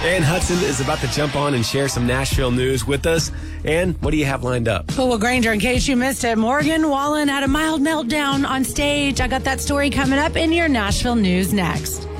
Ann Hudson is about to jump on and share some Nashville news with us. Ann, what do you have lined up? Well, Granger, in case you missed it, Morgan Wallen had a mild meltdown on stage. I got that story coming up in your Nashville news next.